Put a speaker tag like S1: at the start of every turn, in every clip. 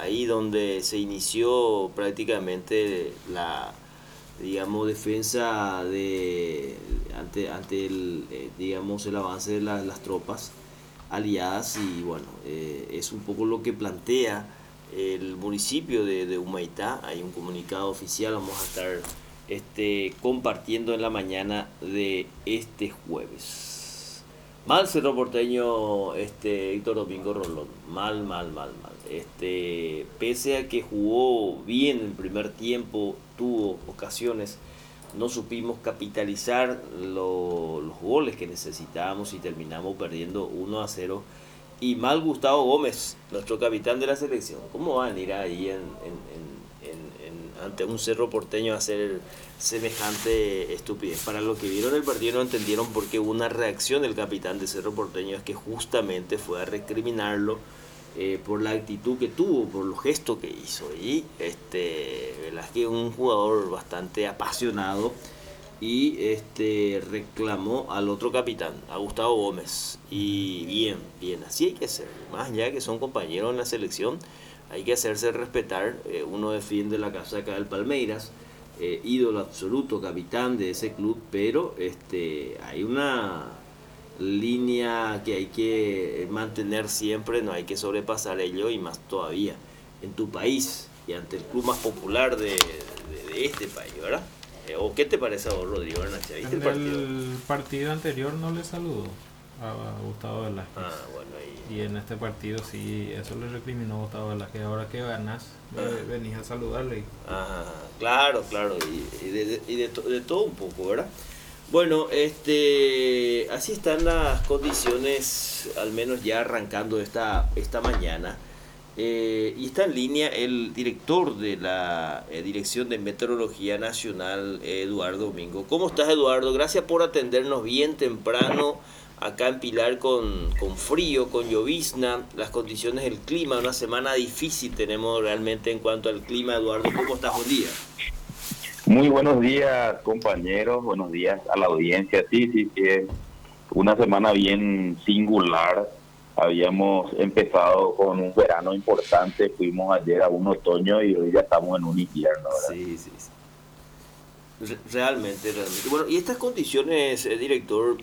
S1: ahí donde se inició prácticamente la, digamos, defensa de ante el, digamos, el avance de las tropas aliadas. Y bueno, es un poco lo que plantea el municipio de Humaitá. Hay un comunicado oficial, vamos a estar compartiendo en la mañana de este jueves. Mal Cerro Porteño, Héctor Domingo Rolón. Mal, mal, mal, mal. Pese a que jugó bien el primer tiempo, tuvo ocasiones, no supimos capitalizar los goles que necesitábamos y terminamos perdiendo 1-0. Y mal Gustavo Gómez, nuestro capitán de la selección. ¿Cómo van a ir ahí ante un Cerro Porteño a hacer semejante estupidez? Para los que vieron el partido no entendieron por qué hubo una reacción del capitán de Cerro Porteño, es que justamente fue a recriminarlo por la actitud que tuvo, por los gestos que hizo. Y verdad que un jugador bastante apasionado, y reclamó al otro capitán, a Gustavo Gómez. Y bien, bien, así hay que ser. Más allá que son compañeros en la selección, hay que hacerse respetar. Uno defiende la casaca del Palmeiras, ídolo absoluto, capitán de ese club, pero hay una línea que hay que mantener siempre, no hay que sobrepasar ello, y más todavía en tu país y ante el club más popular de este país, ¿verdad? ¿O qué te parece a vos, Rodrigo Hernández? ¿Viste
S2: En
S1: el partido?
S2: el partido anterior no le saludó a Gustavo Velázquez.
S1: Ah, bueno, ahí.
S2: Y en este partido sí, eso le recriminó a Gustavo Velázquez. Ahora que ganás, venís a saludarle.
S1: Ajá, claro, claro, de todo un poco, ¿verdad? Bueno, así están las condiciones, al menos ya arrancando esta mañana. Y está en línea el director de la Dirección de Meteorología Nacional, Eduardo Domingo. ¿Cómo estás, Eduardo? Gracias por atendernos bien temprano acá en Pilar con frío, con llovizna, las condiciones del clima, una semana difícil tenemos realmente en cuanto al clima. Eduardo, ¿cómo estás? Buen día.
S3: Muy buenos días, compañeros, buenos días a la audiencia. Sí, sí, sí, es una semana bien singular. Habíamos empezado con un verano importante, fuimos ayer a un otoño y hoy ya estamos en un invierno, ¿verdad?
S1: Sí, sí, sí. Realmente, realmente. Bueno, y estas condiciones, director,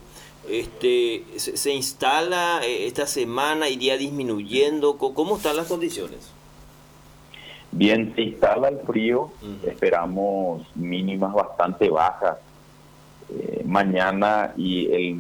S1: se instala esta semana, iría disminuyendo. ¿Cómo están las condiciones?
S3: Bien, se instala el frío,
S1: Ujú.
S3: esperamos mínimas bastante bajas mañana y el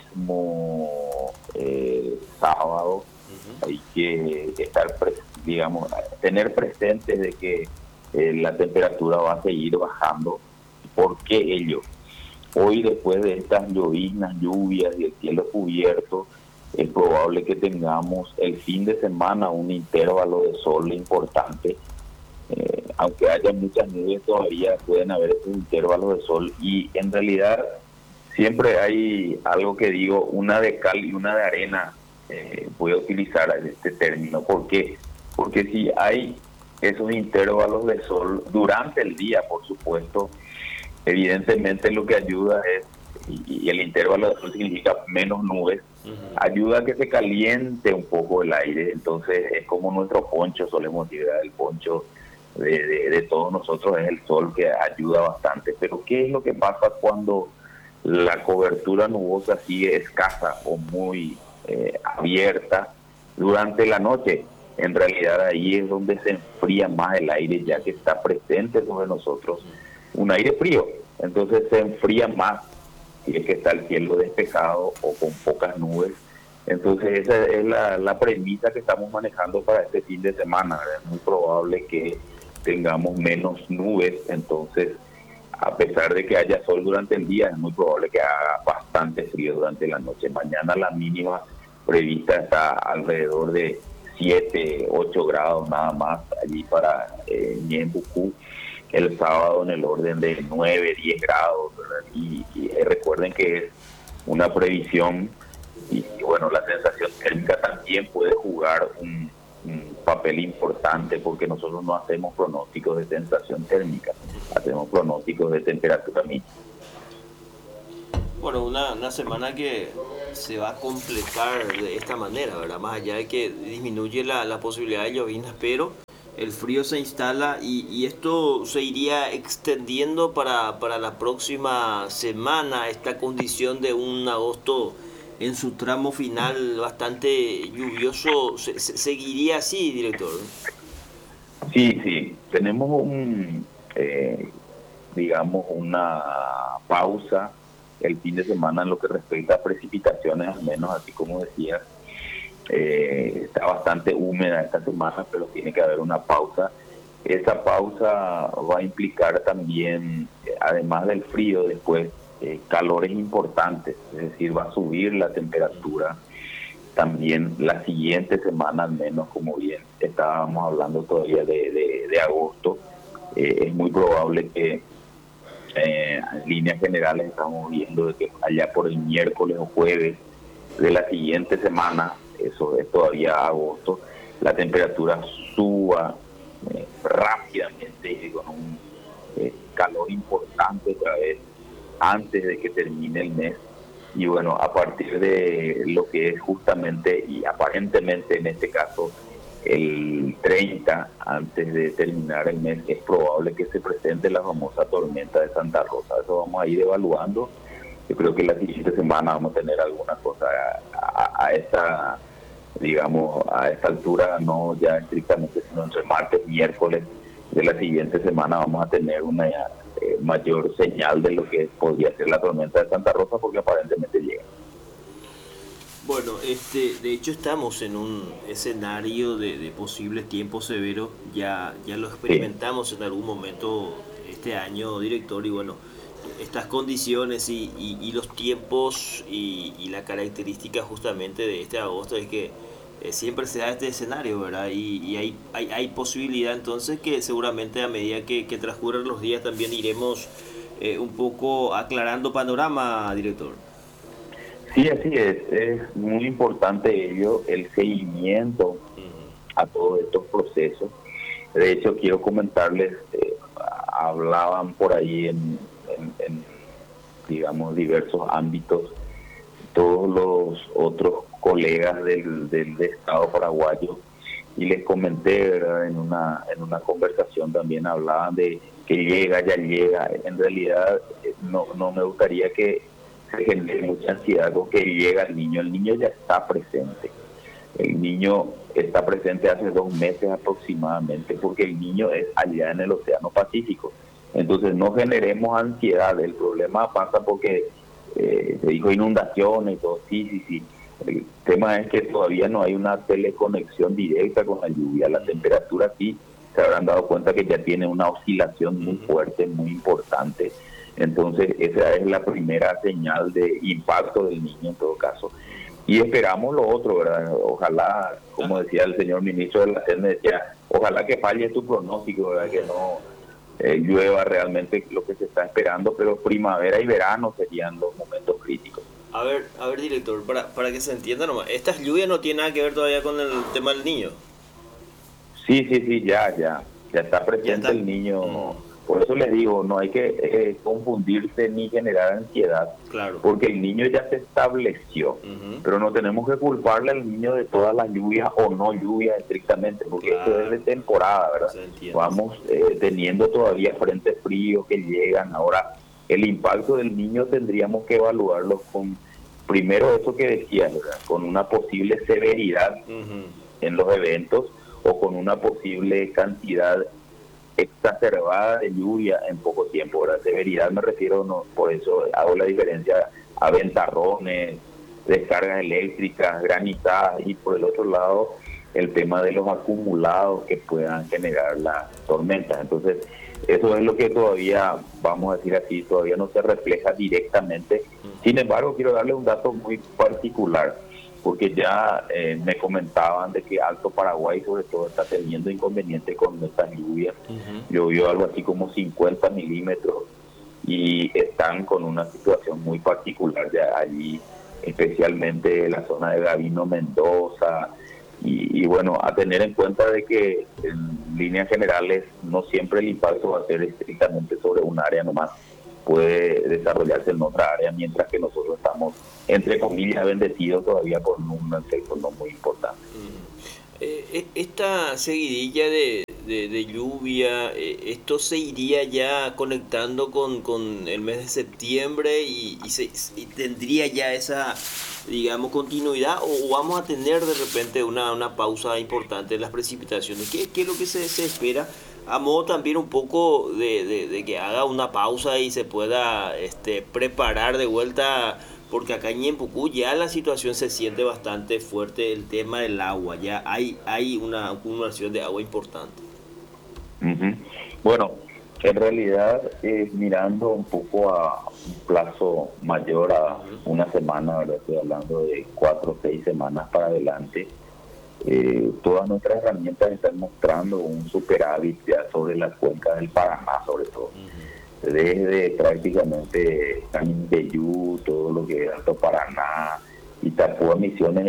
S3: mismo sábado.
S1: Ujú.
S3: Hay que estar, digamos, tener presente de que la temperatura va a seguir bajando. ¿Por qué ello? Hoy, después de estas lloviznas, lluvias y el cielo cubierto, es probable que tengamos el fin de semana un intervalo de sol importante. Aunque haya muchas nubes, todavía pueden haber esos intervalos de sol, y en realidad siempre hay algo que digo, una de cal y una de arena. Voy a utilizar este término. ¿Por qué? Porque si hay esos intervalos de sol durante el día, por supuesto, evidentemente lo que ayuda es, y el intervalo de sol significa menos nubes,
S1: Ujú.
S3: ayuda a que se caliente un poco el aire. Entonces es como nuestro poncho, solemos decir, ¿verdad? El poncho de todos nosotros es el sol, que ayuda bastante. Pero ¿qué es lo que pasa cuando la cobertura nubosa sigue escasa o muy abierta durante la noche? En realidad ahí es donde se enfría más el aire, ya que está presente sobre nosotros un aire frío. Entonces se enfría más si es que está el cielo despejado o con pocas nubes. Entonces esa es la premisa que estamos manejando para este fin de semana, ¿verdad? Es muy probable que tengamos menos nubes. Entonces, a pesar de que haya sol durante el día, es muy probable que haga bastante frío durante la noche. Mañana la mínima prevista está alrededor de 7 8 grados nada más allí para Ñembucú. El sábado en el orden de 9 10 grados, ¿verdad? Y recuerden que es una previsión, y bueno, la sensación térmica también puede jugar un papel importante, porque nosotros no hacemos pronósticos de sensación térmica, hacemos pronósticos de temperatura mínima.
S1: Bueno, una semana que se va a completar de esta manera, ¿verdad? Más allá de que disminuye la posibilidad de llovinas, pero el frío se instala y esto se iría extendiendo para la próxima semana, esta condición de un agosto en su tramo final bastante lluvioso, seguiría así, director.
S3: Sí, sí, tenemos digamos, una pausa el fin de semana en lo que respecta a precipitaciones, al menos así como decías. Está bastante húmeda esta semana, pero tiene que haber una pausa. Esa pausa va a implicar también, además del frío, después calores importantes, es decir, va a subir la temperatura. También la siguiente semana, al menos, como bien estábamos hablando todavía de agosto, es muy probable que en líneas generales estamos viendo de que allá por el miércoles o jueves de la siguiente semana, eso es todavía agosto, la temperatura suba rápidamente con un calor importante otra vez antes de que termine el mes. Y bueno, a partir de lo que es justamente y aparentemente en este caso el 30, antes de terminar el mes, es probable que se presente la famosa tormenta de Santa Rosa. Eso vamos a ir evaluando. Yo creo que la siguiente semana vamos a tener alguna cosa a esta, digamos, a esta altura, no ya estrictamente, sino entre martes y miércoles de la siguiente semana vamos a tener una mayor señal de lo que podría ser la tormenta de Santa Rosa, porque aparentemente llega.
S1: Bueno, de hecho estamos en un escenario de posibles tiempos severos, ya lo experimentamos en algún momento este año, director, y bueno, estas condiciones y los tiempos y la característica justamente de este agosto es que siempre se da este escenario, ¿verdad? Y hay posibilidad entonces que seguramente a medida que transcurran los días también iremos un poco aclarando panorama, director.
S3: Sí, así es muy importante ello, el seguimiento a todos estos procesos. De hecho, quiero comentarles, hablaban por ahí en, digamos, diversos ámbitos, todos los otros colegas del Estado paraguayo, y les comenté, ¿verdad? En una conversación también hablaban de que ya llega. En realidad, no me gustaría que se genere mucha ansiedad con que llega el niño ya está presente. El niño está presente hace 2 meses aproximadamente, porque el niño es allá en el Océano Pacífico. Entonces no generemos ansiedad. El problema pasa porque se dijo inundaciones y todo. Sí. El tema es que todavía no hay una teleconexión directa con la lluvia. La temperatura sí, se habrán dado cuenta que ya tiene una oscilación muy fuerte, muy importante. Entonces esa es la primera señal de impacto del niño en todo caso. Y esperamos lo otro, ¿verdad? Ojalá, como decía el señor ministro de la SED, decía, ojalá que falle tu pronóstico, ¿verdad? Que no llueva realmente lo que se está esperando, pero primavera y verano serían los momentos críticos.
S1: A ver, director, para que se entienda nomás, estas lluvias no tienen nada que ver todavía con el tema del niño.
S3: Sí, ya está presente el niño. Por eso les digo, no hay que confundirse ni generar ansiedad,
S1: Claro.
S3: porque el niño ya se estableció, pero no tenemos que culparle al niño de todas las lluvias o no lluvias estrictamente, porque esto es de temporada, ¿verdad? Vamos teniendo todavía frentes fríos que llegan. Ahora, el impacto del niño tendríamos que evaluarlo con, primero eso que decías, ¿verdad? Con una posible severidad en los eventos o con una posible cantidad exacerbada de lluvia en poco tiempo. ¿Verdad? Severidad me refiero, no, por eso hago la diferencia a ventarrones, descargas eléctricas, granizadas, y por el otro lado el tema de los acumulados que puedan generar las tormentas. Entonces eso es lo que todavía, vamos a decir así, todavía no se refleja directamente. Sin embargo, quiero darle un dato muy particular, porque ya me comentaban de que Alto Paraguay sobre todo está teniendo inconveniente con estas lluvias. Llovió algo así como 50 milímetros y están con una situación muy particular ya allí, especialmente en la zona de Gavino, Mendoza, y bueno, a tener en cuenta de que en líneas generales no siempre el impacto va a ser estrictamente sobre un área nomás, puede desarrollarse en otra área, mientras que nosotros estamos, entre comillas, bendecidos todavía con un efecto no muy importante.
S1: Esta seguidilla de lluvia, ¿esto se iría ya conectando con el mes de septiembre y tendría ya esa, digamos, continuidad o vamos a tener de repente una pausa importante en las precipitaciones? ¿Qué es lo que se espera? A modo también un poco de que haga una pausa y se pueda preparar de vuelta, porque acá en Ñempucú ya la situación se siente bastante fuerte, el tema del agua, ya hay una acumulación de agua importante.
S3: Ujú. Bueno, en realidad, mirando un poco a un plazo mayor a una semana, ¿verdad? Estoy hablando de 4 o 6 semanas para adelante. Todas nuestras herramientas están mostrando un superávit ya sobre la cuenca del Paraná, sobre todo. Desde prácticamente Canindeyú, todo lo que es Alto Paraná, Itapúa, Misiones,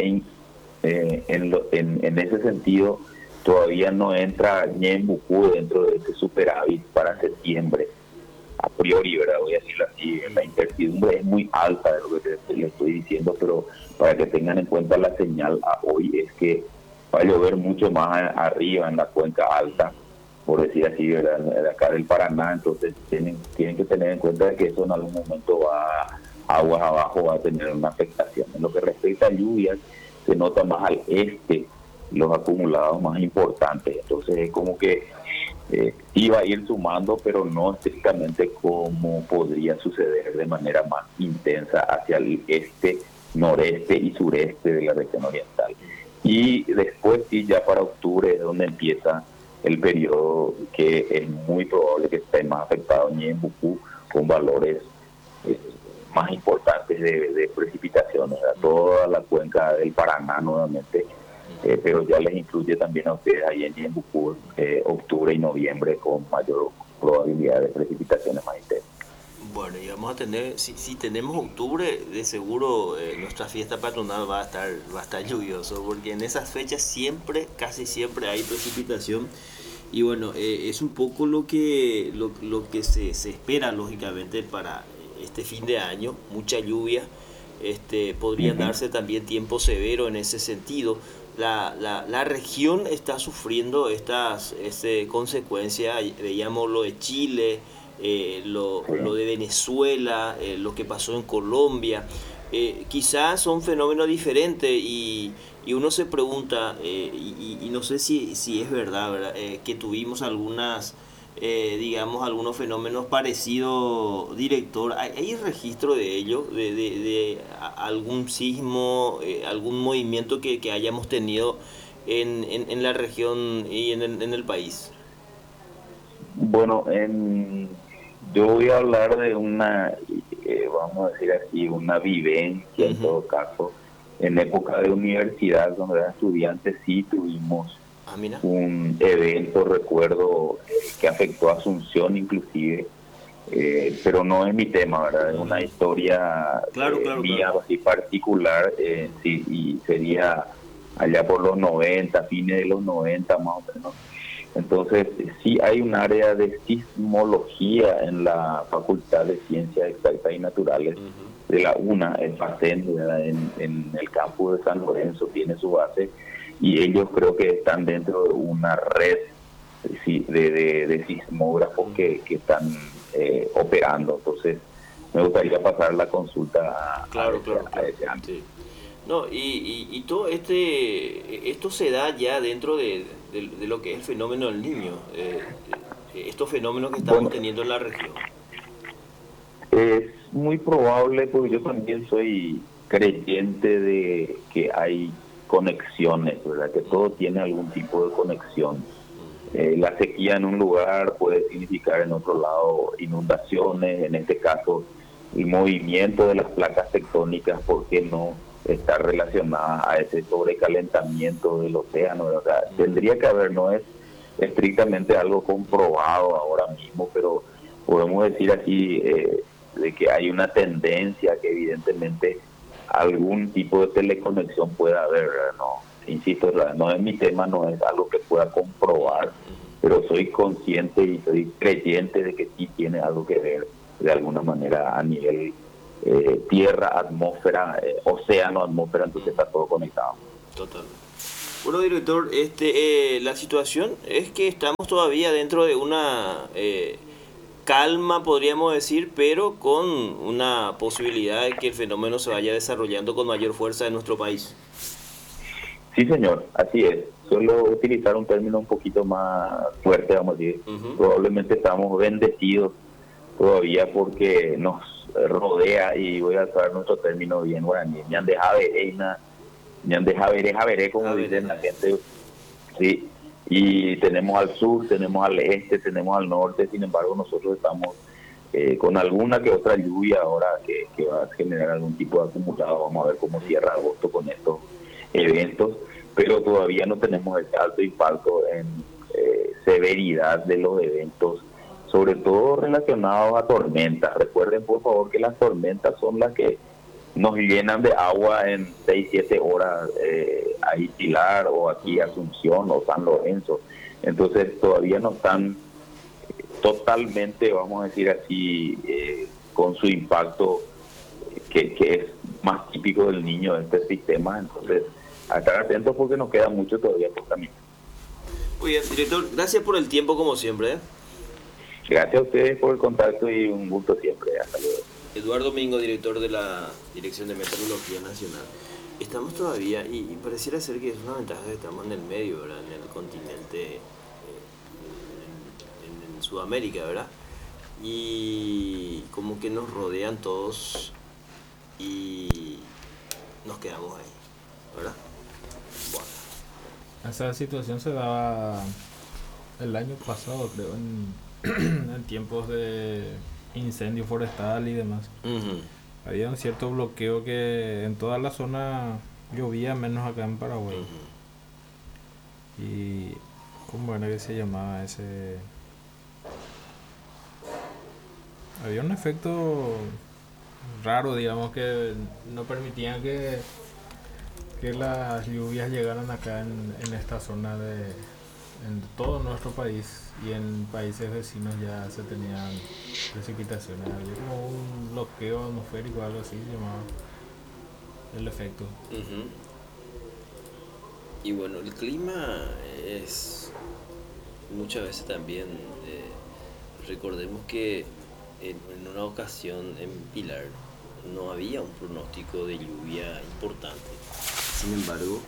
S3: en ese sentido todavía no entra Ñembucú dentro de este superávit para septiembre. A priori, ¿verdad? Voy a decirlo así, la incertidumbre es muy alta de lo que le estoy diciendo, pero para que tengan en cuenta la señal a hoy es que va a llover mucho más arriba en la cuenca alta, por decir así, ¿verdad? De acá del Paraná. Entonces tienen que tener en cuenta que eso en algún momento aguas abajo va a tener una afectación. En lo que respecta a lluvias, se nota más al este los acumulados más importantes, entonces es como que iba a ir sumando, pero no estrictamente como podría suceder de manera más intensa hacia el este, noreste y sureste de la región oriental. Y después sí, ya para octubre es donde empieza el periodo que es muy probable que esté más afectado en Ñembucú, con valores más importantes de precipitaciones, a toda la cuenca del Paraná nuevamente, pero ya les incluye también a ustedes ahí en Ñembucú, octubre y noviembre con mayor probabilidad de precipitaciones más intensas.
S1: Bueno, y vamos a tener, si tenemos octubre, de seguro nuestra fiesta patronal va a estar lluvioso, porque en esas fechas siempre, casi siempre hay precipitación. Y bueno, es un poco lo que se espera lógicamente para este fin de año, mucha lluvia. Podrían darse también tiempo severo en ese sentido. La región está sufriendo estas consecuencias, veíamos lo de Chile, lo de Venezuela, lo que pasó en Colombia. Quizás son fenómenos diferentes y uno se pregunta, y no sé si es verdad, ¿verdad? Que tuvimos digamos, algunos fenómenos parecidos, director. ¿Hay registro de ello, de algún sismo, algún movimiento que hayamos tenido en la región y en el país?
S3: Bueno, yo voy a hablar de vamos a decir así, una vivencia en todo caso. En época de universidad, donde era estudiante, sí tuvimos un evento, recuerdo, que afectó a Asunción inclusive, pero no es mi tema, ¿verdad? Es una historia mía, así particular, sí, y sería allá por los 90, fines de los 90 más o menos. Entonces, sí hay un área de sismología en la Facultad de Ciencias Exactas y Naturales de la UNA, el FACEN, en el campus de San Lorenzo, tiene su base, y ellos creo que están dentro de una red de sismógrafos que están operando. Entonces, me gustaría pasar la consulta a ese ámbito.
S1: Sí. No, y todo esto se da ya dentro de lo que es el fenómeno del Niño, estos fenómenos que estamos teniendo en la región.
S3: Es muy probable, porque yo también soy creyente de que hay conexiones, ¿verdad? Que todo tiene algún tipo de conexión. La sequía en un lugar puede significar en otro lado inundaciones, en este caso el movimiento de las placas tectónicas, ¿por qué no está relacionada a ese sobrecalentamiento del océano? O sea, tendría que haber, no es estrictamente algo comprobado ahora mismo, pero podemos decir así, de que hay una tendencia que evidentemente algún tipo de teleconexión pueda haber, ¿no? Insisto, no es mi tema, no es algo que pueda comprobar, pero soy consciente y soy creyente de que sí tiene algo que ver de alguna manera a nivel tierra, atmósfera, océano, atmósfera, entonces está todo conectado.
S1: Total. Bueno, director, la situación es que estamos todavía dentro de una calma, podríamos decir, pero con una posibilidad de que el fenómeno se vaya desarrollando con mayor fuerza en nuestro país.
S3: Sí, señor, así es. Suelo utilizar un término un poquito más fuerte, vamos a decir. Probablemente estamos bendecidos todavía porque nos rodea, y voy a usar nuestro término bien guaraní, veré, como dicen la gente. Sí, y tenemos al sur, tenemos al este, tenemos al norte. Sin embargo, nosotros estamos con alguna que otra lluvia ahora que va a generar algún tipo de acumulado. Vamos a ver cómo cierra agosto con estos eventos, pero todavía no tenemos el alto impacto en severidad de los eventos, sobre todo relacionados a tormentas. Recuerden, por favor, que las tormentas son las que nos llenan de agua en 6-7 horas, ahí Pilar o aquí Asunción o San Lorenzo. Entonces todavía no están totalmente, vamos a decir así, con su impacto que es más típico del niño de este sistema. Entonces, a estar atentos porque nos queda mucho todavía por caminar.
S1: Muy bien, director, gracias por el tiempo como siempre.
S3: Gracias a ustedes por el contacto y un gusto siempre. Hasta luego.
S1: Eduardo Mingo, director de la Dirección de Meteorología Nacional. Estamos todavía, y pareciera ser que es una ventaja que estamos en el medio, ¿verdad? En el continente, en Sudamérica, ¿verdad? Y como que nos rodean todos y nos quedamos ahí, ¿verdad? Bueno.
S2: Esa situación se daba el año pasado, creo, en tiempos de incendio forestal y demás. Había un cierto bloqueo que en toda la zona llovía, menos acá en Paraguay. Y ¿cómo era que se llamaba ese? Había un efecto raro, digamos, que no permitían que las lluvias llegaran acá en esta zona en todo nuestro país, y en países vecinos ya se tenían precipitaciones. Había como un bloqueo atmosférico, algo así se llamaba el efecto.
S1: Y bueno, el clima es muchas veces también, recordemos que en una ocasión en Pilar no había un pronóstico de lluvia importante. Sin embargo,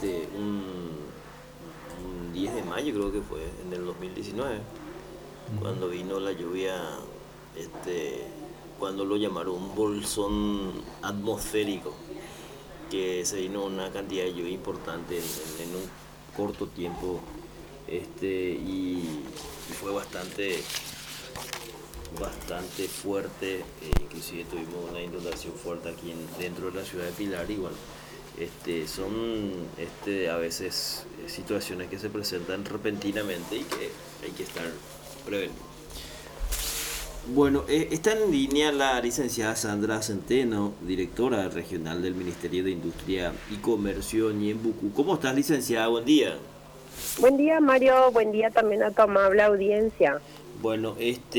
S1: un 10 de mayo creo que fue, en el 2019, cuando vino la lluvia, cuando lo llamaron un bolsón atmosférico, que se vino una cantidad de lluvia importante en un corto tiempo, y fue bastante fuerte. Inclusive tuvimos una inundación fuerte aquí dentro de la ciudad de Pilar. Y bueno, son a veces situaciones que se presentan repentinamente y que hay que estar prevenidos. Bueno, está en línea la licenciada Sandra Centeno, directora regional del Ministerio de Industria y Comercio Ñembucú. ¿Cómo estás, licenciada? Buen día.
S4: Buen día, Mario. Buen día también a tu amable audiencia.
S1: Bueno,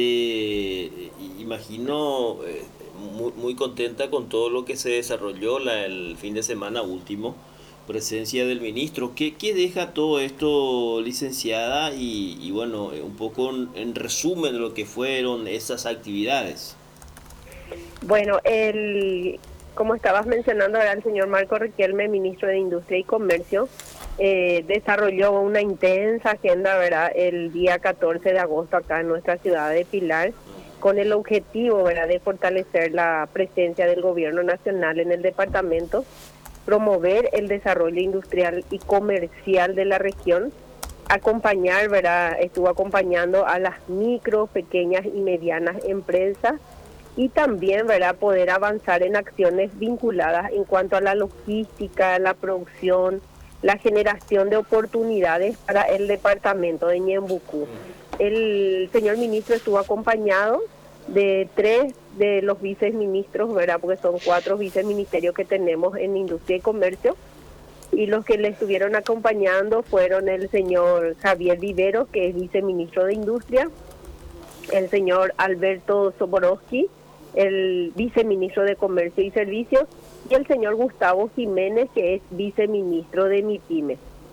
S1: imagino muy contenta con todo lo que se desarrolló el fin de semana último, presencia del ministro. ¿Qué deja todo esto, licenciada? Y bueno, un poco en resumen de lo que fueron esas actividades.
S4: Bueno, como estabas mencionando, era el señor Marco Riquelme, ministro de Industria y Comercio, desarrolló una intensa agenda, ¿verdad?, el día 14 de agosto acá en nuestra ciudad de Pilar, con el objetivo, ¿verdad?, de fortalecer la presencia del gobierno nacional en el departamento, promover el desarrollo industrial y comercial de la región, acompañar, ¿verdad?, estuvo acompañando a las micro, pequeñas y medianas empresas, y también, ¿verdad?, poder avanzar en acciones vinculadas en cuanto a la logística, la producción, la generación de oportunidades para el departamento de Ñembucú. El señor ministro estuvo acompañado de 3 de los viceministros, ¿verdad?, porque son 4 viceministerios que tenemos en Industria y Comercio, y los que le estuvieron acompañando fueron el señor Javier Vivero, que es viceministro de Industria, el señor Alberto Soborowski, el viceministro de Comercio y Servicios, y el señor Gustavo Jiménez, que es viceministro de MIPYME.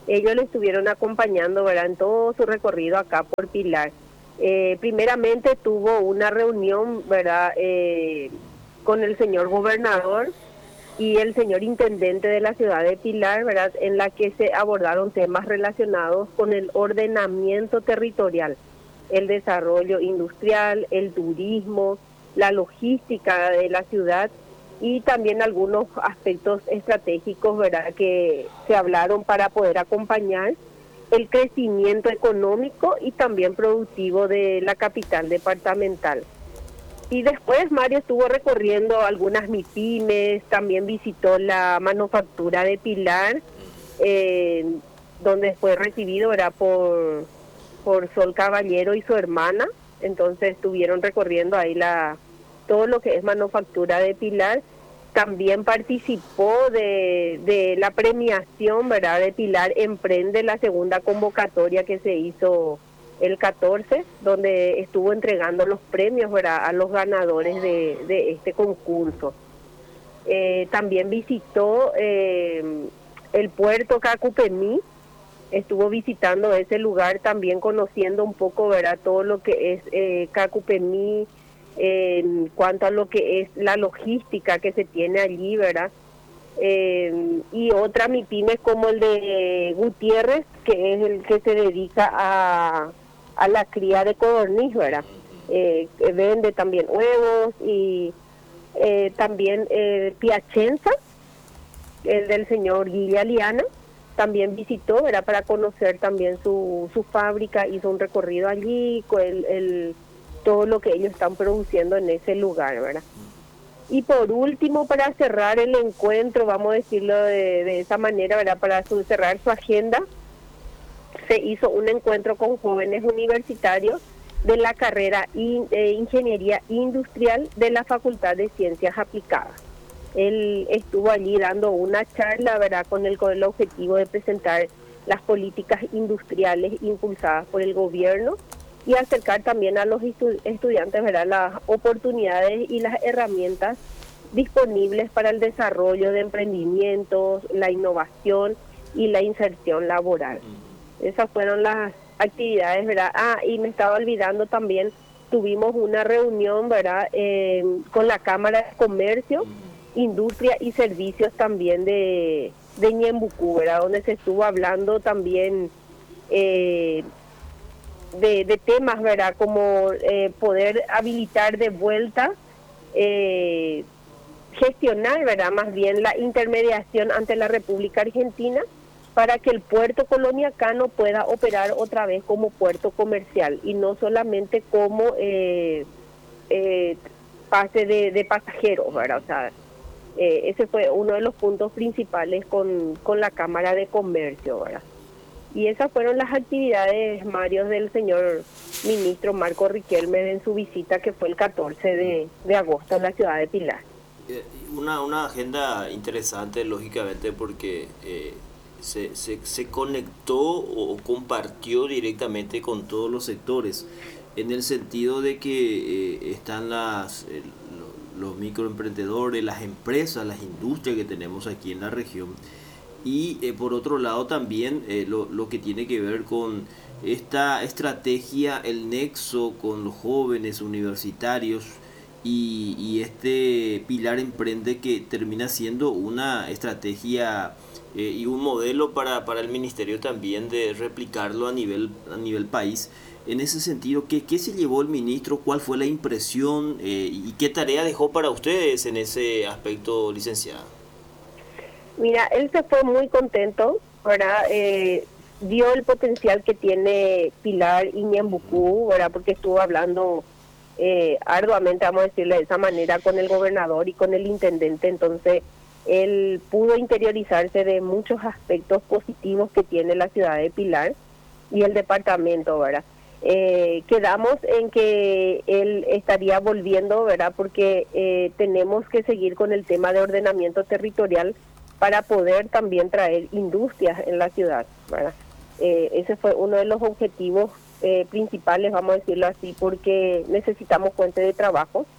S4: ellos le estuvieron acompañando, ¿verdad?, en todo su recorrido acá por Pilar. Primeramente tuvo una reunión, ¿verdad?, con el señor gobernador y el señor intendente de la ciudad de Pilar, ¿verdad?, en la que se abordaron temas relacionados con el ordenamiento territorial, el desarrollo industrial, el turismo, la logística de la ciudad y también algunos aspectos estratégicos, ¿verdad?, que se hablaron para poder acompañar el crecimiento económico y también productivo de la capital departamental. Y después Mario estuvo recorriendo algunas MIPYMES, también visitó la manufactura de Pilar, donde fue recibido, ¿verdad?, por Sol Caballero y su hermana. Entonces estuvieron recorriendo ahí todo lo que es manufactura de Pilar. También participó de la premiación, ¿verdad?, de Pilar Emprende, la segunda convocatoria que se hizo el 14, donde estuvo entregando los premios, ¿verdad?, a los ganadores de este concurso. También visitó el puerto Cacupemí, estuvo visitando ese lugar, también conociendo un poco, ¿verdad?, todo lo que es Cacupemí, en cuanto a lo que es la logística que se tiene allí, ¿verdad? Y otra MIPYME como el de Gutiérrez, que es el que se dedica a la cría de codorniz, ¿verdad? Que vende también huevos y también Piacenza, el del señor Guilla Liana, también visitó, ¿verdad?, para conocer también su fábrica, hizo un recorrido allí con todo lo que ellos están produciendo en ese lugar, ¿verdad? Y por último, para cerrar el encuentro, vamos a decirlo de esa manera, ¿verdad?, para cerrar su agenda, se hizo un encuentro con jóvenes universitarios de la carrera Ingeniería Industrial de la Facultad de Ciencias Aplicadas. Él estuvo allí dando una charla, ¿verdad?, con el objetivo de presentar las políticas industriales impulsadas por el gobierno y acercar también a los estudiantes, ¿verdad?, las oportunidades y las herramientas disponibles para el desarrollo de emprendimientos, la innovación y la inserción laboral. Esas fueron las actividades, ¿verdad? Y me estaba olvidando también, tuvimos una reunión, ¿verdad?, con la Cámara de Comercio, Industria y Servicios también de Ñembucú, ¿verdad?, donde se estuvo hablando también de temas, ¿verdad?, como poder habilitar de vuelta, gestionar, ¿verdad?, más bien la intermediación ante la República Argentina para que el puerto coloniacano pueda operar otra vez como puerto comercial y no solamente como pase de pasajeros, ¿verdad? O sea, ese fue uno de los puntos principales con la Cámara de Comercio, ¿verdad? Y esas fueron las actividades, Mario, del señor ministro Marco Riquelme en su visita que fue el 14 de agosto en la ciudad de Pilar.
S1: Una agenda interesante, lógicamente, porque se conectó o compartió directamente con todos los sectores, en el sentido de que están los microemprendedores, las empresas, las industrias que tenemos aquí en la región. Y por otro lado también lo que tiene que ver con esta estrategia, el nexo con los jóvenes universitarios y este Pilar Emprende, que termina siendo una estrategia y un modelo para el ministerio también de replicarlo a nivel país. En ese sentido, ¿qué se llevó el ministro? ¿Cuál fue la impresión? ¿Y qué tarea dejó para ustedes en ese aspecto, licenciada?
S4: Mira, él se fue muy contento, ¿verdad? Vio el potencial que tiene Pilar y Ñembucú, ¿verdad? Porque estuvo hablando arduamente, vamos a decirle de esa manera, con el gobernador y con el intendente. Entonces, él pudo interiorizarse de muchos aspectos positivos que tiene la ciudad de Pilar y el departamento, ¿verdad? Quedamos en que él estaría volviendo, ¿verdad? Porque tenemos que seguir con el tema de ordenamiento territorial para poder también traer industrias en la ciudad, ¿verdad? Ese fue uno de los objetivos principales, vamos a decirlo así, porque necesitamos fuente de trabajo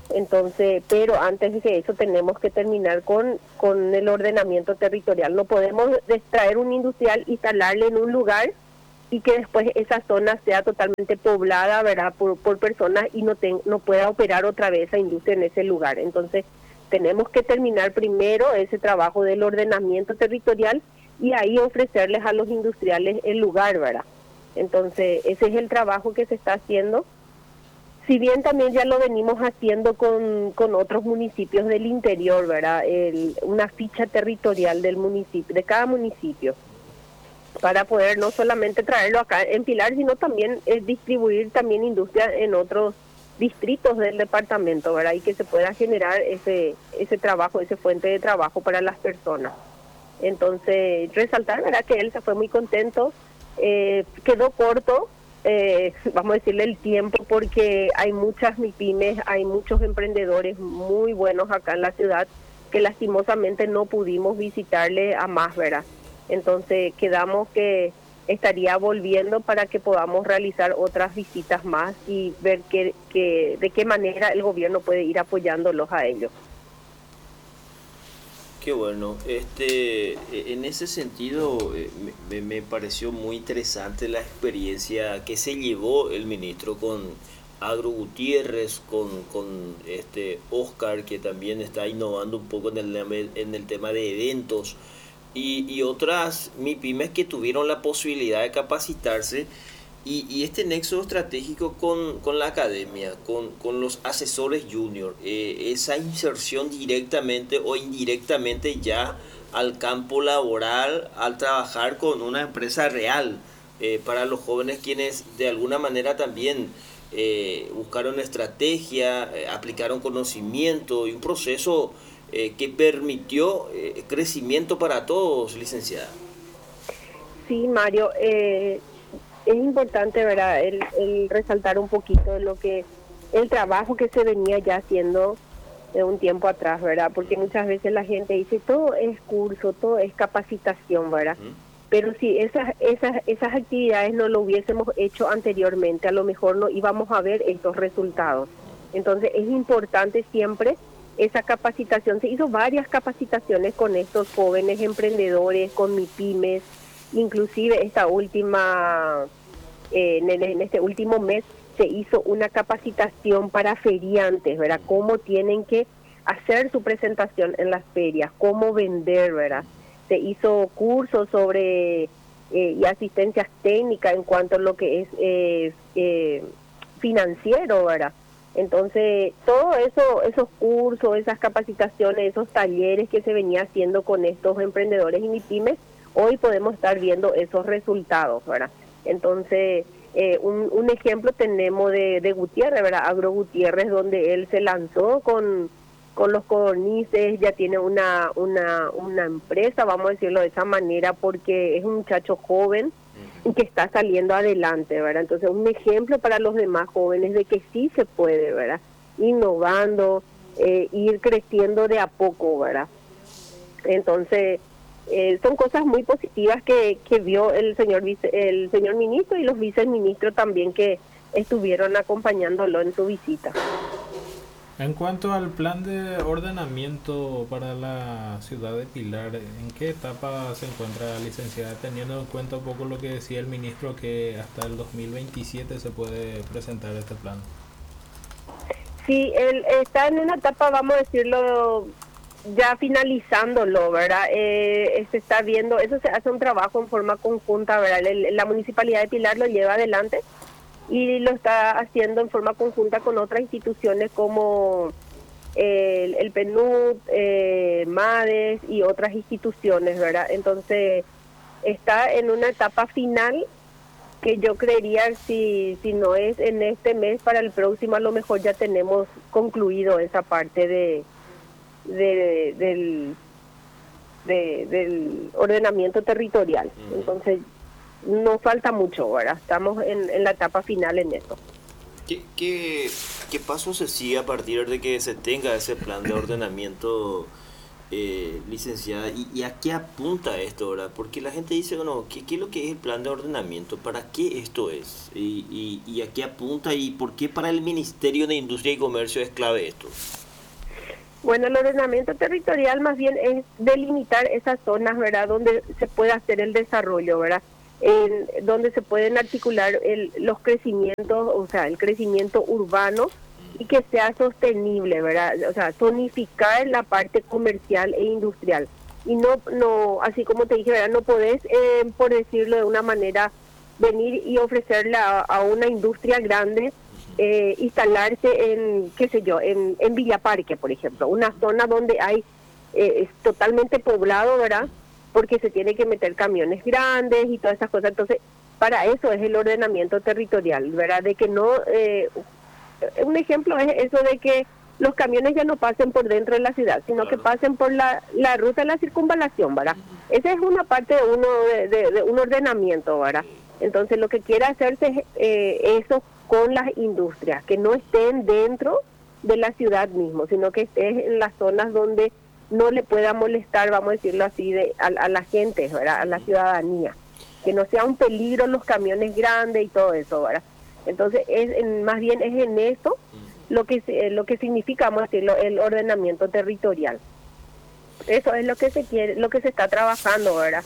S4: Entonces, pero antes de que eso tenemos que terminar con el ordenamiento territorial. No podemos extraer un industrial, instalarle en un lugar y que después esa zona sea totalmente poblada, ¿verdad?, por personas y no pueda operar otra vez esa industria en ese lugar. Entonces, tenemos que terminar primero ese trabajo del ordenamiento territorial y ahí ofrecerles a los industriales el lugar, ¿verdad? Entonces, ese es el trabajo que se está haciendo. Si bien también ya lo venimos haciendo con otros municipios del interior, ¿verdad? Una ficha territorial del municipio, de cada municipio, para poder no solamente traerlo acá en Pilar, sino también distribuir también industria en otros distritos del departamento, ¿verdad? Y que se pueda generar ese trabajo, ese fuente de trabajo para las personas. Entonces, resaltar, ¿verdad?, que él se fue muy contento, quedó corto, vamos a decirle el tiempo, porque hay muchas MIPYMES, hay muchos emprendedores muy buenos acá en la ciudad que lastimosamente no pudimos visitarle a más, ¿verdad? Entonces quedamos que estaría volviendo para que podamos realizar otras visitas más y ver de qué manera el gobierno puede ir apoyándolos a ellos.
S1: Qué bueno. En ese sentido, me pareció muy interesante la experiencia que se llevó el ministro con Agro Gutiérrez, con Oscar, que también está innovando un poco en el tema de eventos, y otras MIPYMES que tuvieron la posibilidad de capacitarse. Y este nexo estratégico con la academia, con los asesores junior, esa inserción directamente o indirectamente ya al campo laboral, al trabajar con una empresa real, para los jóvenes quienes de alguna manera también buscaron estrategia, aplicaron conocimiento y un proceso que permitió crecimiento para todos, licenciada.
S4: Sí, Mario, es importante, ¿verdad?, el resaltar un poquito de lo que el trabajo que se venía ya haciendo de un tiempo atrás, ¿verdad? Porque muchas veces la gente dice todo es curso, todo es capacitación, ¿verdad? Pero si esas actividades no lo hubiésemos hecho anteriormente, a lo mejor no íbamos a ver estos resultados. Entonces es importante siempre esa capacitación. Se hizo varias capacitaciones con estos jóvenes emprendedores, con MIPYMES. Inclusive esta última, en este último mes se hizo una capacitación para feriantes, ¿verdad? Cómo tienen que hacer su presentación en las ferias, cómo vender, ¿verdad? Se hizo cursos sobre y asistencias técnicas en cuanto a lo que es financiero, ¿verdad? Entonces, todo eso, esos cursos, esas capacitaciones, esos talleres que se venía haciendo con estos emprendedores y MIPYMES, hoy podemos estar viendo esos resultados, ¿verdad? Entonces, un ejemplo tenemos de Gutiérrez, ¿verdad? Agro Gutiérrez, donde él se lanzó con los codornices, ya tiene una empresa, vamos a decirlo de esa manera, porque es un muchacho joven y que está saliendo adelante, ¿verdad? Entonces, un ejemplo para los demás jóvenes de que sí se puede, ¿verdad? Innovando, ir creciendo de a poco, ¿verdad? Entonces, son cosas muy positivas que vio el señor ministro y los viceministros también que estuvieron acompañándolo en su visita.
S2: En cuanto al plan de ordenamiento para la ciudad de Pilar, ¿en qué etapa se encuentra, licenciada, teniendo en cuenta un poco lo que decía el ministro, que hasta el 2027 se puede presentar este plan?
S4: Sí, él está en una etapa, vamos a decirlo, ya finalizándolo, ¿verdad? Se está viendo, eso se hace un trabajo en forma conjunta, ¿verdad? La Municipalidad de Pilar lo lleva adelante y lo está haciendo en forma conjunta con otras instituciones como el PNUD, MADES y otras instituciones, ¿verdad? Entonces, está en una etapa final que yo creería, si no es en este mes, para el próximo a lo mejor ya tenemos concluido esa parte del ordenamiento territorial. Entonces, no falta mucho, ¿verdad? Estamos en la etapa final en eso.
S1: ¿Qué paso se sigue a partir de que se tenga ese plan de ordenamiento licenciada, y a qué apunta esto, ¿verdad? Porque la gente dice, bueno, ¿qué es lo que es el plan de ordenamiento? ¿Para qué esto es? Y a qué apunta y por qué para el Ministerio de Industria y Comercio es clave esto?
S4: Bueno, el ordenamiento territorial más bien es delimitar esas zonas, ¿verdad?, donde se puede hacer el desarrollo, ¿verdad?, donde se pueden articular los crecimientos, o sea, el crecimiento urbano y que sea sostenible, ¿verdad? O sea, tonificar la parte comercial e industrial. Y no, así como te dije, ¿verdad?, no podés, por decirlo de una manera, venir y ofrecerle a una industria grande instalarse en, qué sé yo, en Villa Parque, por ejemplo, una zona donde hay es totalmente poblado, ¿verdad?, porque se tiene que meter camiones grandes y todas esas cosas. Entonces, para eso es el ordenamiento territorial, ¿verdad?, de que no, un ejemplo es eso de que los camiones ya no pasen por dentro de la ciudad, sino que pasen por la ruta de la circunvalación, ¿verdad? Esa es una parte de un ordenamiento, ¿verdad? Entonces, lo que quiere hacerse es eso con las industrias, que no estén dentro de la ciudad mismo, sino que estén en las zonas donde no le pueda molestar, vamos a decirlo así, a la gente, ¿verdad?, a la ciudadanía, que no sea un peligro los camiones grandes y todo eso, ¿verdad? Entonces, más bien es en eso lo que significa, vamos a decirlo, el ordenamiento territorial. Eso es lo que se quiere, lo que se está trabajando, ¿verdad?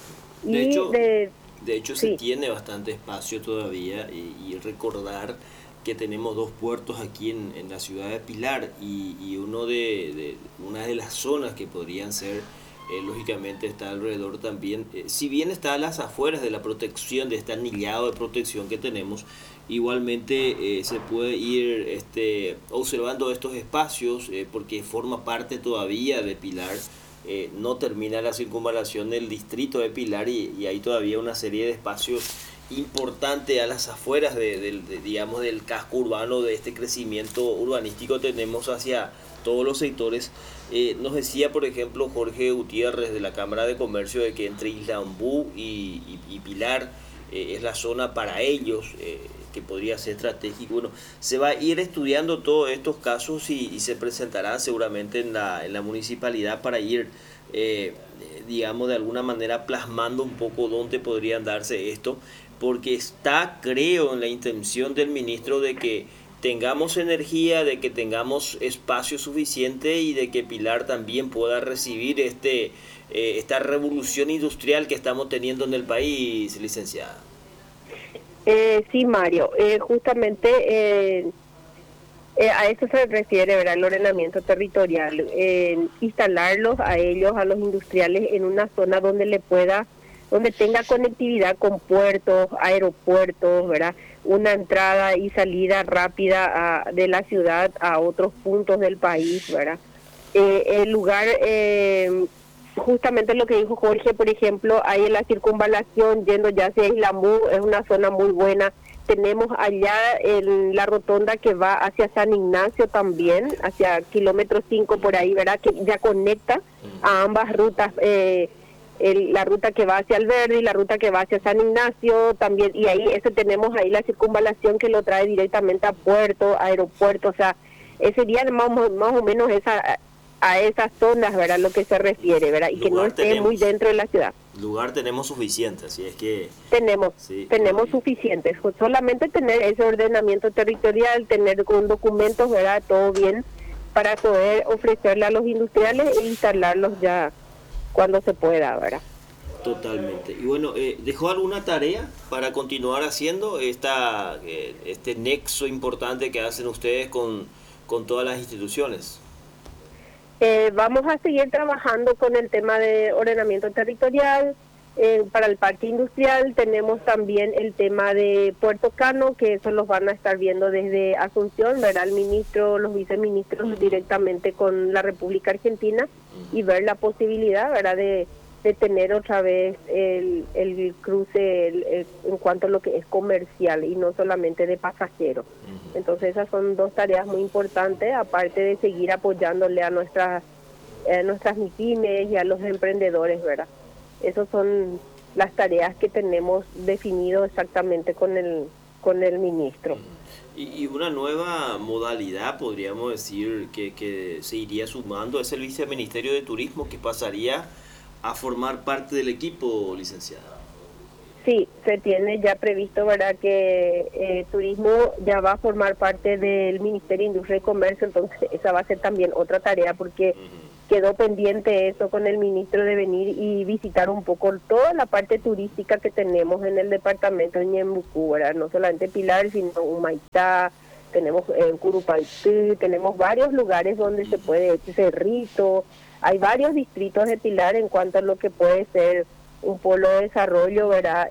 S1: De hecho,
S4: sí,
S1: se tiene bastante espacio todavía y recordar que tenemos dos puertos aquí en la ciudad de Pilar y una de las zonas que podrían ser, lógicamente está alrededor también, si bien está a las afueras de la protección, de este anillado de protección que tenemos, igualmente se puede ir observando estos espacios porque forma parte todavía de Pilar. No termina la circunvalación del distrito de Pilar y hay todavía una serie de espacios importantes a las afueras digamos, del casco urbano, de este crecimiento urbanístico tenemos hacia todos los sectores. Nos decía, por ejemplo, Jorge Gutiérrez de la Cámara de Comercio de que entre Isla Ombú y Pilar es la zona para ellos que podría ser estratégico. Bueno, se va a ir estudiando todos estos casos y se presentarán seguramente en la municipalidad para ir, digamos, de alguna manera plasmando un poco dónde podrían darse esto, porque está, creo, en la intención del ministro de que tengamos energía, de que tengamos espacio suficiente y de que Pilar también pueda recibir esta revolución industrial que estamos teniendo en el país, licenciada.
S4: Sí, Mario, justamente a eso se refiere, ¿verdad?, el ordenamiento territorial, instalarlos a ellos, a los industriales, en una zona donde tenga conectividad con puertos, aeropuertos, ¿verdad?, una entrada y salida rápida de la ciudad a otros puntos del país, ¿verdad? El lugar, justamente lo que dijo Jorge, por ejemplo, ahí en la circunvalación, yendo ya hacia Islamú, es una zona muy buena. Tenemos allá la rotonda que va hacia San Ignacio también, hacia kilómetro 5 por ahí, ¿verdad?, que ya conecta a ambas rutas, la ruta que va hacia Alberdi y la ruta que va hacia San Ignacio también, y ahí tenemos ahí la circunvalación que lo trae directamente a puerto, aeropuerto, o sea, sería más o menos a esas zonas, ¿verdad?, lo que se refiere, ¿verdad?, y que no esté muy dentro de la ciudad.
S1: Lugar tenemos suficiente, así es que...
S4: Tenemos suficientes, solamente tener ese ordenamiento territorial, tener con documentos, ¿verdad?, todo bien, para poder ofrecerle a los industriales e instalarlos ya cuando se pueda, ¿verdad?
S1: Totalmente. Y bueno, ¿dejó alguna tarea para continuar haciendo este nexo importante que hacen ustedes con todas las instituciones?
S4: Vamos a seguir trabajando con el tema de ordenamiento territorial. Para el parque industrial tenemos también el tema de Puerto Cano, que eso los van a estar viendo desde Asunción, ¿verdad?, el ministro, los viceministros directamente con la República Argentina, y ver la posibilidad, ¿verdad?, de tener otra vez el cruce en cuanto a lo que es comercial y no solamente de pasajeros. Entonces esas son dos tareas muy importantes, aparte de seguir apoyándole a nuestras MIPYMES y a los emprendedores, ¿verdad? Esas son las tareas que tenemos definido exactamente con el con el ministro.
S1: Y una nueva modalidad, podríamos decir, que se iría sumando es el viceministerio de Turismo, que pasaría a formar parte del equipo, licenciada.
S4: Sí, se tiene ya previsto, ¿verdad?, que turismo ya va a formar parte del Ministerio de Industria y Comercio, entonces esa va a ser también otra tarea porque quedó pendiente eso con el ministro de venir y visitar un poco toda la parte turística que tenemos en el departamento de Ñembucú, ¿verdad? No solamente Pilar, sino Humaitá, tenemos Curupaytí, tenemos varios lugares donde se puede, Cerrito, hay varios distritos de Pilar en cuanto a lo que puede ser un polo de desarrollo, ¿verdad?,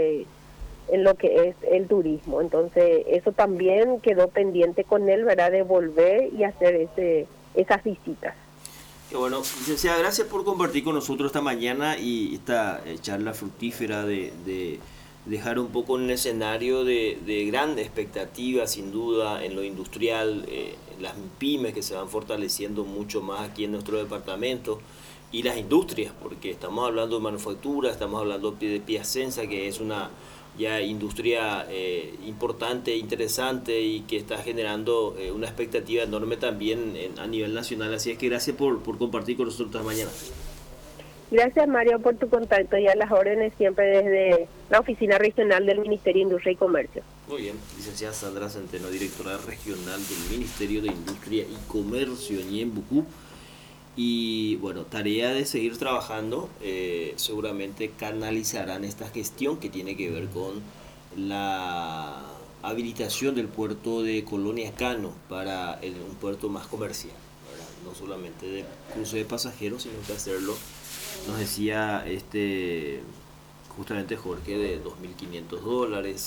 S4: en lo que es el turismo. Entonces, eso también quedó pendiente con él, ¿verdad?, de volver y hacer esas visitas.
S1: Qué bueno, licenciada, gracias por compartir con nosotros esta mañana y esta charla fructífera de dejar un poco un escenario de gran expectativa, sin duda, en lo industrial, las pymes que se van fortaleciendo mucho más aquí en nuestro departamento, y las industrias, porque estamos hablando de manufactura, estamos hablando de Piacenza, que es una ya industria importante, interesante y que está generando una expectativa enorme también a nivel nacional. Así es que gracias por compartir con nosotros esta mañana.
S4: Gracias, Mario, por tu contacto y a las órdenes siempre desde la Oficina Regional del Ministerio de Industria y Comercio.
S1: Muy bien, licenciada Sandra Centeno, directora regional del Ministerio de Industria y Comercio en Ñembucú. Y bueno, tarea de seguir trabajando, seguramente canalizarán esta gestión que tiene que ver con la habilitación del puerto de Colonia Cano para un puerto más comercial, ¿verdad? No solamente de cruce de pasajeros, sino que hacerlo, nos decía justamente Jorge, de $2.500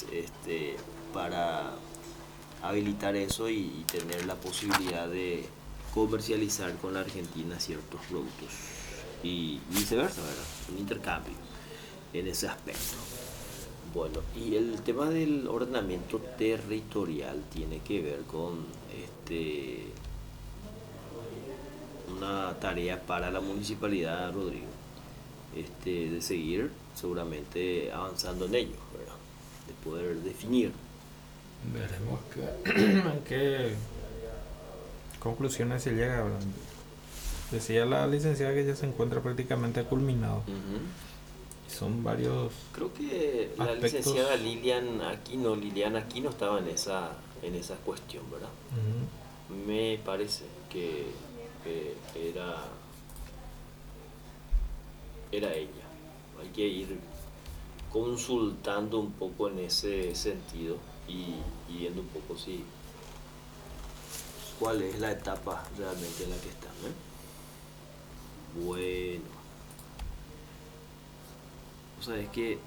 S1: para habilitar eso y tener la posibilidad de comercializar con la Argentina ciertos productos y viceversa, ¿verdad? Un intercambio en ese aspecto. Bueno, y el tema del ordenamiento territorial tiene que ver con una tarea para la municipalidad, Rodrigo, de seguir seguramente avanzando en ello, ¿verdad? De poder definir.
S2: Veremos en qué conclusiones se llega, ¿verdad? Decía la licenciada que ya se encuentra prácticamente culminado. Son varios.
S1: Creo que la licenciada Liliana Aquino estaba en esa cuestión, ¿verdad? Me parece que era ella. Hay que ir consultando un poco en ese sentido y viendo un poco si cuál es la etapa realmente en la que están, ¿eh? Bueno, o sea, es que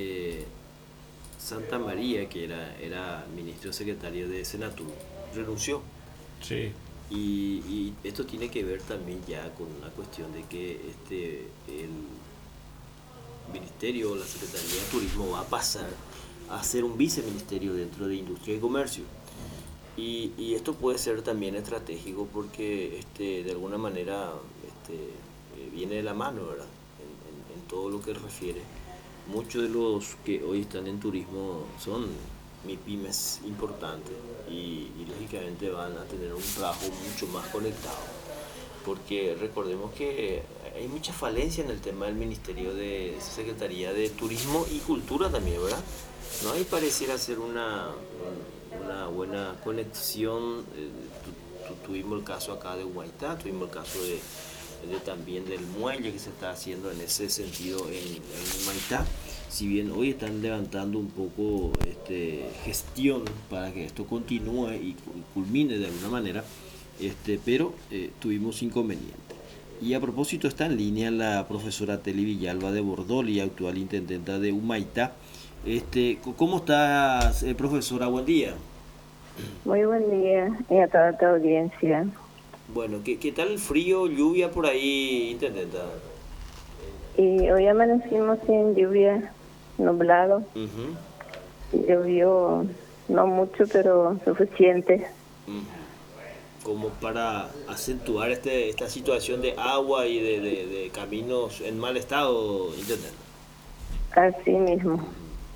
S1: Santa María, que era ministro secretario de Senatur, renunció.
S2: Sí.
S1: Y esto tiene que ver también ya con una cuestión de que el ministerio o la Secretaría de Turismo va a pasar a ser un viceministerio dentro de Industria y Comercio. Y esto puede ser también estratégico porque de alguna manera viene de la mano, ¿verdad? En todo lo que refiere. Muchos de los que hoy están en turismo son pymes importantes y lógicamente van a tener un trabajo mucho más conectado. Porque recordemos que hay mucha falencia en el tema del Ministerio de Secretaría de Turismo y Cultura también, ¿verdad? No hay pareciera ser una buena conexión. Tuvimos el caso acá de Humaitá, tuvimos el caso de también del muelle que se está haciendo en ese sentido en Humaitá. Si bien hoy están levantando un poco gestión para que esto continúe y culmine de alguna manera, pero tuvimos inconvenientes. Y a propósito, está en línea la profesora Teli Villalba de Bordoli, actual intendenta de Humaitá. ¿Cómo estás, profesora? Buen día.
S5: Muy buen día y a toda tu audiencia.
S1: Bueno, ¿qué tal el frío, lluvia por ahí, intendenta?
S5: Y hoy amanecimos sin lluvia, nublado. Llovió no mucho, pero suficiente.
S1: Como para acentuar esta situación de agua y de caminos en mal estado, intendenta.
S5: Así mismo.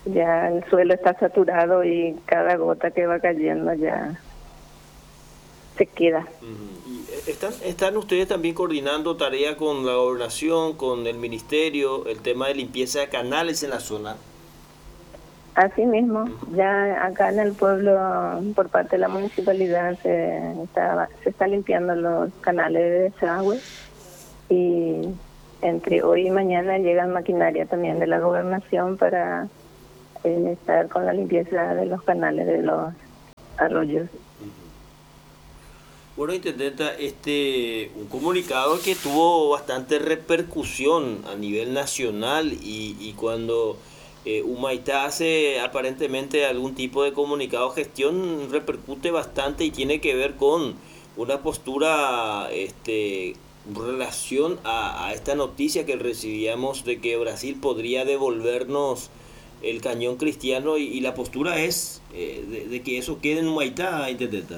S5: Ya el suelo está saturado y cada gota que va cayendo ya se queda.
S1: ¿Y están ustedes también coordinando tarea con la gobernación, con el ministerio, el tema de limpieza de canales en la zona?
S5: Así mismo, ya acá en el pueblo, por parte de la municipalidad, se está limpiando los canales de desagüe y entre hoy y mañana llegan maquinaria también de la gobernación para estar con la limpieza de los canales de los arroyos.
S1: Bueno, Intendenta, un comunicado que tuvo bastante repercusión a nivel nacional y cuando Humaitá hace aparentemente algún tipo de comunicado gestión repercute bastante y tiene que ver con una postura en relación a esta noticia que recibíamos de que Brasil podría devolvernos el cañón cristiano y la postura es de que eso quede en Humaitá, Intendenta.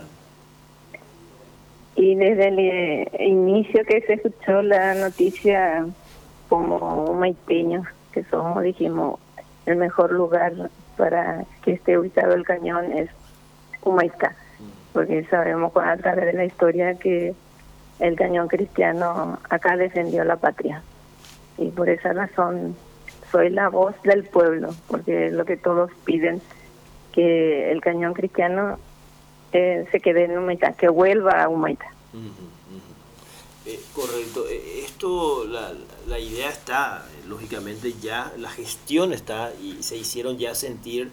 S5: Y desde el inicio que se escuchó la noticia, como humaiteños que somos, dijimos, el mejor lugar para que esté ubicado el cañón es Humaitá, porque sabemos a través de la historia que el cañón cristiano acá defendió la patria. Y por esa razón soy la voz del pueblo, porque es lo que todos piden, que el cañón cristiano se quede en Humaitá, que vuelva a Humaitá.
S1: Correcto. Esto, la idea está, lógicamente ya, la gestión está y se hicieron ya sentir.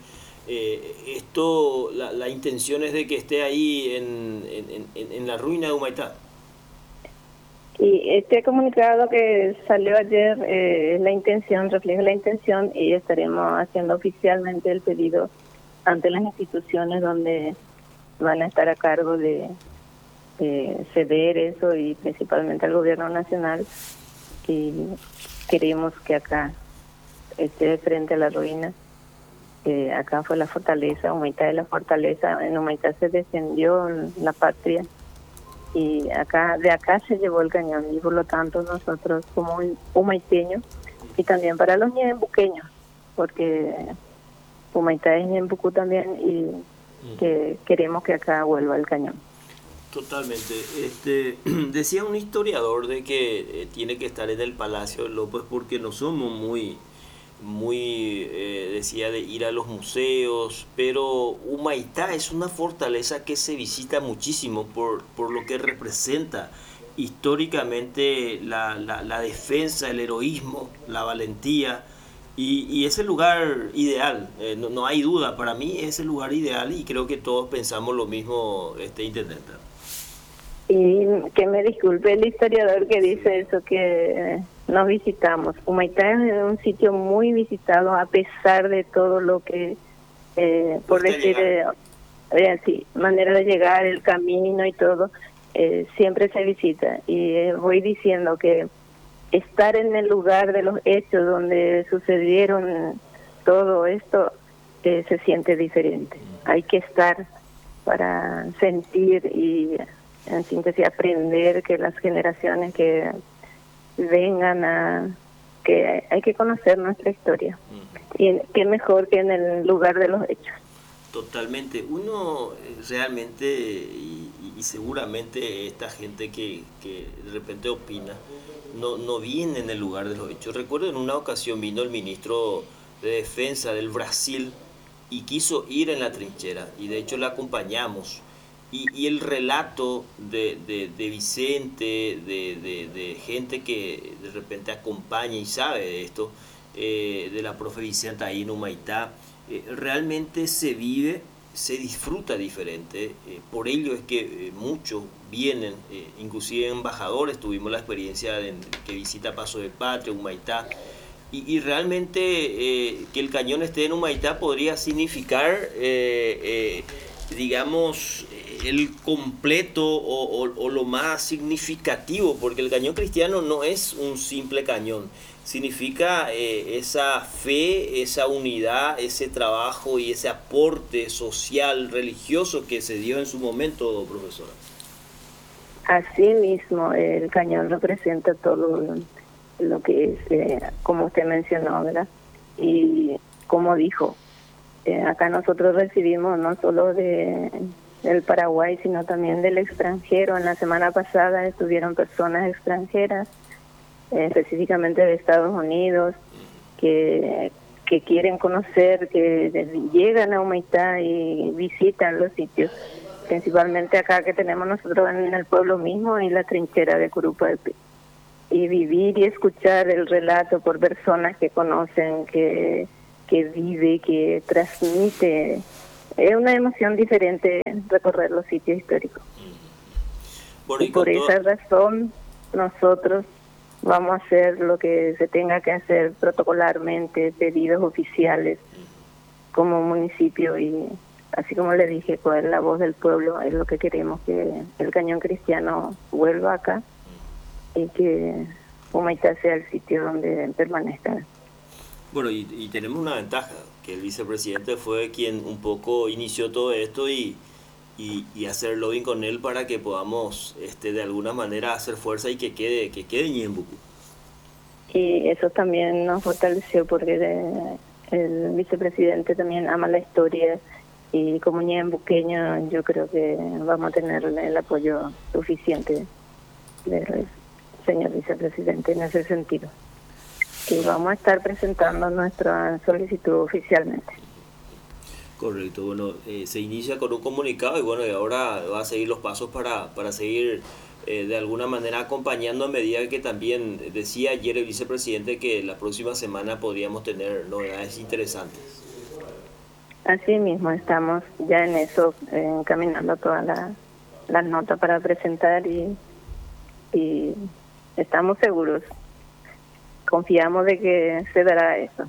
S1: La intención es de que esté ahí en la ruina de Humaitá.
S5: Y este comunicado que salió ayer es la intención, refleja la intención y estaremos haciendo oficialmente el pedido ante las instituciones donde van a estar a cargo de ceder eso y principalmente al gobierno nacional, y queremos que acá esté frente a la ruina. Acá fue la fortaleza, Humaitá es la fortaleza, en Humaitá se defendió la patria y de acá se llevó el cañón y por lo tanto nosotros como humaiteños y también para los ñembuqueños, porque Humaitá es ñembucú también y que queremos que acá vuelva el cañón.
S1: Totalmente. Decía un historiador de que tiene que estar en el Palacio de López porque no somos muy decía de ir a los museos, pero Humaitá es una fortaleza que se visita muchísimo por lo que representa históricamente la defensa, el heroísmo, la valentía. Y es el lugar ideal, no hay duda, para mí es el lugar ideal y creo que todos pensamos lo mismo, Intendenta.
S5: Y que me disculpe el historiador que dice eso, que nos visitamos. Humaitá es un sitio muy visitado a pesar de todo lo que, por decir, sí, manera de llegar, el camino y todo, siempre se visita. Y voy diciendo que estar en el lugar de los hechos donde sucedieron todo esto se siente diferente. Hay que estar para sentir y en síntesis aprender, que las generaciones que vengan que hay que conocer nuestra historia. Y qué mejor que en el lugar de los hechos.
S1: Totalmente. Uno realmente, y seguramente esta gente que de repente opina, no viene en el lugar de los hechos. Recuerdo en una ocasión vino el ministro de Defensa del Brasil y quiso ir en la trinchera, y de hecho le acompañamos. Y el relato de Vicente, de gente que de repente acompaña y sabe de esto, de la profe Vicenta ahí en Humaitá, realmente se vive, se disfruta diferente. Por ello es que muchos vienen, inclusive embajadores, tuvimos la experiencia que visita Paso de Patria, Humaitá, y realmente que el cañón esté en Humaitá podría significar, digamos, el completo o lo más significativo, porque el cañón cristiano no es un simple cañón, significa esa fe, esa unidad, ese trabajo y ese aporte social, religioso que se dio en su momento, profesora.
S5: Así mismo, el cañón representa todo lo que es, como usted mencionó, ¿verdad? Y como dijo, Acá nosotros recibimos no solo del Paraguay, sino también del extranjero. En la semana pasada estuvieron personas extranjeras, específicamente de Estados Unidos, que quieren conocer, que llegan a Humaitá y visitan los sitios, principalmente acá que tenemos nosotros en el pueblo mismo, y la trinchera de Curupaypi. Y vivir y escuchar el relato por personas que conocen, que vive, que transmite. Es una emoción diferente recorrer los sitios históricos.
S1: Bueno,
S5: y por esa razón nosotros vamos a hacer lo que se tenga que hacer protocolarmente, pedidos oficiales como municipio, y así como le dije, con la voz del pueblo es lo que queremos, que el Cañón Cristiano vuelva acá y que Humaitá sea el sitio donde permanezca.
S1: Bueno, y tenemos una ventaja, que el vicepresidente fue quien un poco inició todo esto y hacer lobbying con él para que podamos de alguna manera hacer fuerza y que quede Ñembucú.
S5: Y eso también nos fortaleció porque el vicepresidente también ama la historia, y como ñembuqueño yo creo que vamos a tener el apoyo suficiente del señor vicepresidente en ese sentido. Y vamos a estar presentando nuestra solicitud oficialmente.
S1: Correcto, bueno, se inicia con un comunicado y bueno, y ahora va a seguir los pasos para seguir de alguna manera acompañando, a medida que también decía ayer el vicepresidente que la próxima semana podríamos tener novedades interesantes.
S5: Así mismo, estamos ya en eso, encaminando todas las notas para presentar, y estamos seguros, confiamos de que se dará eso.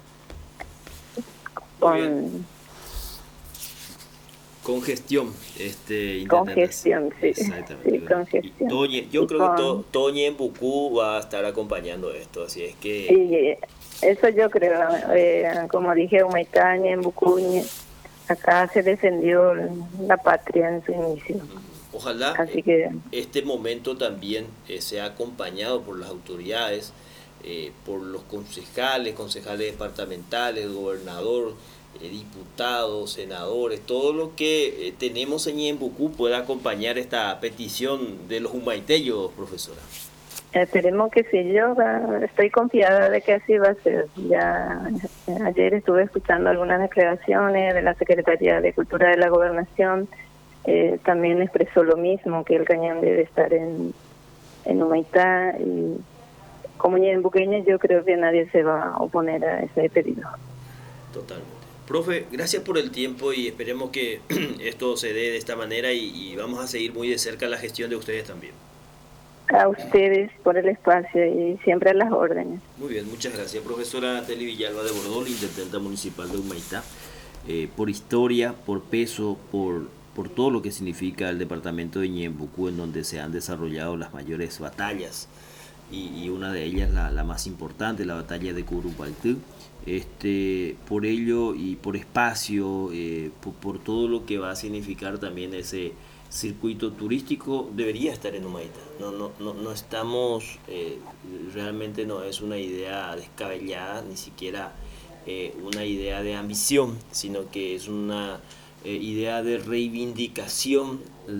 S1: Congestión,
S5: Congestión, sí.
S1: Exactamente.
S5: Sí, congestión.
S1: Yo creo que todo Ñembucú va a estar acompañando esto, así es que...
S5: Sí, eso yo creo, como dije, Humaitá, Ñembucú, acá se defendió la patria en su inicio.
S1: Ojalá
S5: así que
S1: este momento también sea acompañado por las autoridades, por los concejales departamentales, gobernador, diputados, senadores, todo lo que tenemos en Ñembucú pueda acompañar esta petición de los humaiteños, profesora.
S5: Esperemos que sí, yo estoy confiada de que así va a ser. Ya ayer estuve escuchando algunas declaraciones de la Secretaría de Cultura de la Gobernación, también expresó lo mismo, que el cañón debe estar en Humaitá, y como ñembuqueña yo creo que nadie se va a oponer a ese pedido.
S1: Totalmente. Profe, gracias por el tiempo y esperemos que esto se dé de esta manera y vamos a seguir muy de cerca la gestión de ustedes también.
S5: A ustedes por el espacio y siempre a las órdenes.
S1: Muy bien, muchas gracias. Profesora Teli Villalba de Bordón, intendenta municipal de Humaitá, por historia, por peso, por todo lo que significa el departamento de Ñembucú, en donde se han desarrollado las mayores batallas, y una de ellas la más importante, la batalla de Curupaypi. Por ello y por espacio, por todo lo que va a significar también ese circuito turístico, debería estar en Humaitá. No estamos, realmente no es una idea descabellada, ni siquiera una idea de ambición, sino que es una idea de reivindicación,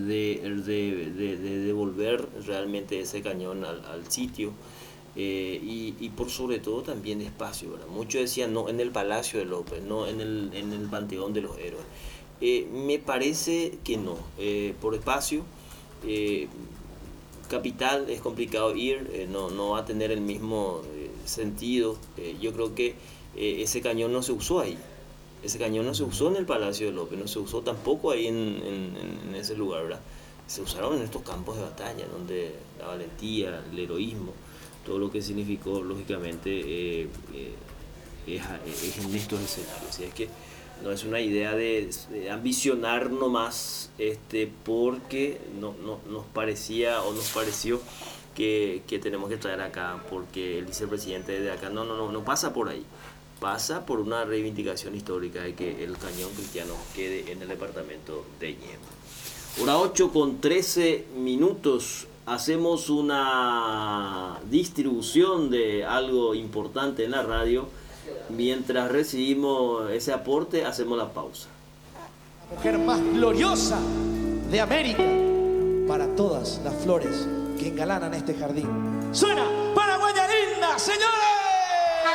S1: de devolver realmente ese cañón al sitio. Y por sobre todo también espacio, ¿verdad? Muchos decían no en el Palacio de López, no en el Panteón de los Héroes. Me parece que no, por espacio, capital es complicado ir, no va a tener el mismo sentido. Yo creo que ese cañón no se usó ahí, ese cañón no se usó en el Palacio de López, no se usó tampoco ahí en ese lugar, ¿verdad? Se usaron en estos campos de batalla, donde la valentía, el heroísmo, todo lo que significó, lógicamente, es en estos escenarios. Así es que no es una idea de ambicionar nomás, porque nos parecía o nos pareció que tenemos que traer acá, porque el vicepresidente de acá no pasa por ahí. Pasa por una reivindicación histórica de que el cañón cristiano quede en el departamento de Ñembucú. Hora 8:13. Hacemos una distribución de algo importante en la radio Mientras recibimos ese aporte, hacemos la pausa.
S6: La mujer más gloriosa de América, para todas las flores que engalanan este jardín. Suena Paraguaya linda, señores.